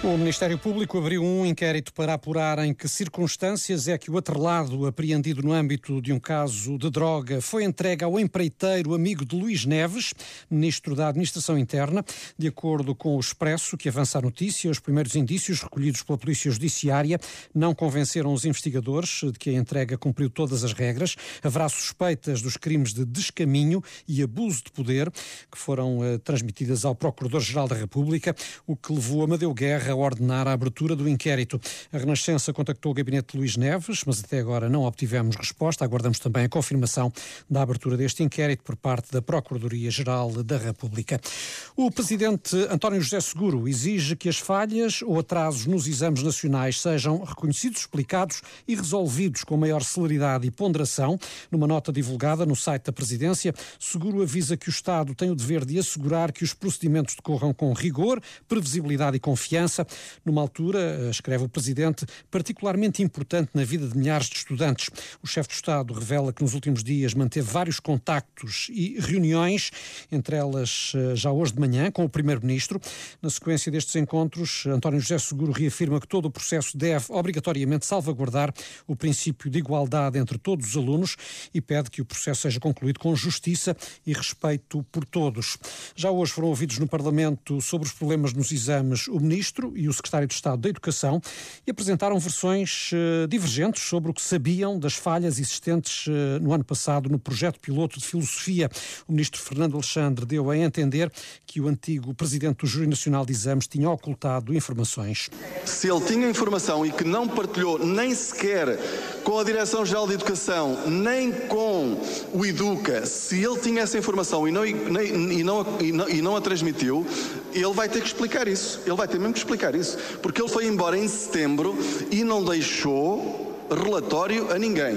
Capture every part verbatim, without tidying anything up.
O Ministério Público abriu um inquérito para apurar em que circunstâncias é que o atrelado apreendido no âmbito de um caso de droga foi entregue ao empreiteiro amigo de Luís Neves, ministro da Administração Interna. De acordo com o Expresso, que avança a notícia, os primeiros indícios recolhidos pela Polícia Judiciária não convenceram os investigadores de que a entrega cumpriu todas as regras. Haverá suspeitas dos crimes de descaminho e abuso de poder que foram uh, transmitidas ao Procurador-Geral da República, o que levou Amadeu Guerra a ordenar a abertura do inquérito. A Renascença contactou o gabinete de Luís Neves, mas até agora não obtivemos resposta. Aguardamos também a confirmação da abertura deste inquérito por parte da Procuradoria-Geral da República. O presidente António José Seguro exige que as falhas ou atrasos nos exames nacionais sejam reconhecidos, explicados e resolvidos com maior celeridade e ponderação. Numa nota divulgada no site da Presidência, Seguro avisa que o Estado tem o dever de assegurar que os procedimentos decorram com rigor, previsibilidade e confiança, numa altura, escreve o Presidente, particularmente importante na vida de milhares de estudantes. O chefe de Estado revela que nos últimos dias manteve vários contactos e reuniões, entre elas já hoje de manhã, com o Primeiro-Ministro. Na sequência destes encontros, António José Seguro reafirma que todo o processo deve obrigatoriamente salvaguardar o princípio de igualdade entre todos os alunos e pede que o processo seja concluído com justiça e respeito por todos. Já hoje foram ouvidos no Parlamento sobre os problemas nos exames o Ministro e o Secretário de Estado da Educação e apresentaram versões uh, divergentes sobre o que sabiam das falhas existentes uh, no ano passado no projeto piloto de filosofia. O Ministro Fernando Alexandre deu a entender que o antigo Presidente do Júri Nacional de Exames tinha ocultado informações. Se ele tinha informação e que não partilhou nem sequer com a Direção-Geral de Educação, nem com o Educa, se ele tinha essa informação e não, e, nem, e, não, e, não, e não a transmitiu, ele vai ter que explicar isso. Ele vai ter mesmo que explicar isso. Porque ele foi embora em setembro e não deixou relatório a ninguém.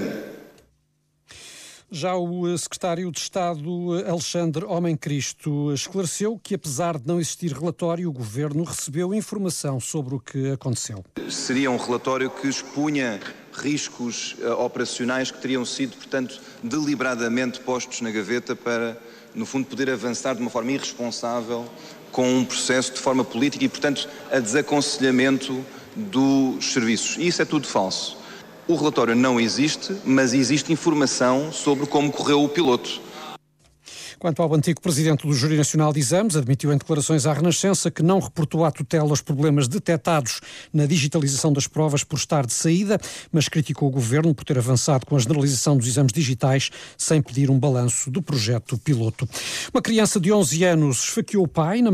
Já o secretário de Estado, Alexandre Homem Cristo, esclareceu que, apesar de não existir relatório, o Governo recebeu informação sobre o que aconteceu. Seria um relatório que expunha riscos uh, operacionais que teriam sido, portanto, deliberadamente postos na gaveta para, no fundo, poder avançar de uma forma irresponsável com um processo de forma política e, portanto, a desaconselhamento dos serviços. E isso é tudo falso. O relatório não existe, mas existe informação sobre como correu o piloto. Quanto ao antigo Presidente do Júri Nacional de Exames, admitiu em declarações à Renascença que não reportou à tutela os problemas detectados na digitalização das provas por estar de saída, mas criticou o Governo por ter avançado com a generalização dos exames digitais sem pedir um balanço do projeto piloto. Uma criança de onze anos esfaqueou o pai na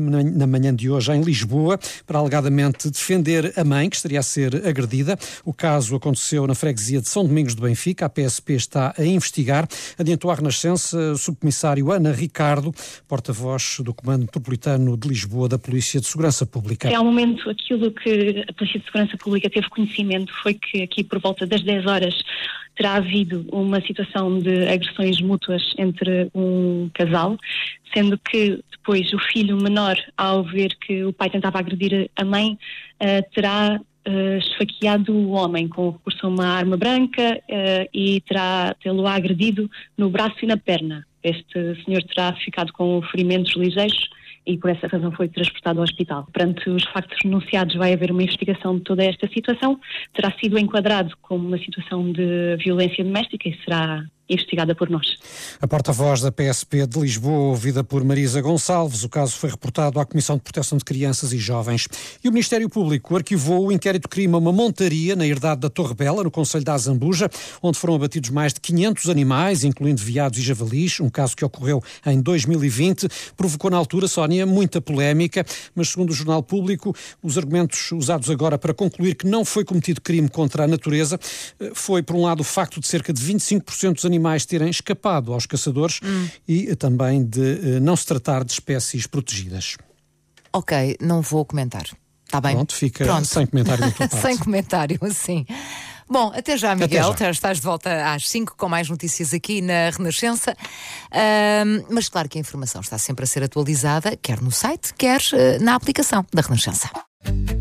manhã de hoje em Lisboa para alegadamente defender a mãe, que estaria a ser agredida. O caso aconteceu na freguesia de São Domingos de Benfica. A P S P está a investigar. Adiantou à Renascença o subcomissário Ana Ricardo, porta-voz do Comando Metropolitano de Lisboa da Polícia de Segurança Pública. Até ao momento, aquilo que a Polícia de Segurança Pública teve conhecimento foi que aqui por volta das dez horas terá havido uma situação de agressões mútuas entre um casal, sendo que depois o filho menor, ao ver que o pai tentava agredir a mãe, uh, terá Uh, esfaqueado o homem com recurso a uma arma branca uh, e terá tê-lo agredido no braço e na perna. Este senhor terá ficado com ferimentos ligeiros e por essa razão foi transportado ao hospital. Perante os factos denunciados vai haver uma investigação de toda esta situação. Terá sido enquadrado como uma situação de violência doméstica e será investigada por nós. A porta-voz da P S P de Lisboa, ouvida por Marisa Gonçalves. O caso foi reportado à Comissão de Proteção de Crianças e Jovens. E o Ministério Público arquivou o inquérito-crime a uma montaria na herdade da Torre Bela, no concelho da Azambuja, onde foram abatidos mais de quinhentos animais, incluindo veados e javalis, um caso que ocorreu em dois mil e vinte. Provocou na altura, Sónia, muita polémica, mas segundo o Jornal Público, os argumentos usados agora para concluir que não foi cometido crime contra a natureza foi, por um lado, o facto de cerca de vinte e cinco por cento dos animais animais terem escapado aos caçadores hum. e também de uh, não se tratar de espécies protegidas. Ok, não vou comentar. Está bem? Pronto, fica Pronto. sem comentário da tua parte. Sem comentário, sim. Bom, até já, Miguel. Até já. Estás de volta às cinco com mais notícias aqui na Renascença. Uh, mas claro que a informação está sempre a ser atualizada, quer no site, quer uh, na aplicação da Renascença.